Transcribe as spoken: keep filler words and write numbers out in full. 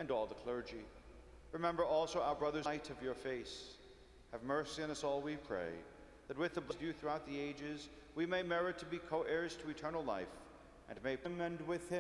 and all the clergy. Remember also our brothers in the light of your face. Have mercy on us all, we pray, that with the blessed you throughout the ages we may merit to be co-heirs to eternal life, and may and with him